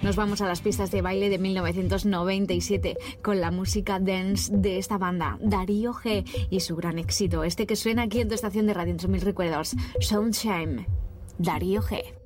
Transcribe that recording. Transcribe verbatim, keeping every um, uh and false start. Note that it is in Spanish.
Nos vamos a las pistas de baile de mil novecientos noventa y siete con la música dance de esta banda, Darío G, y su gran éxito, este que suena aquí en tu estación de radio, en tres mil Recuerdos, Sunshine, Darío G.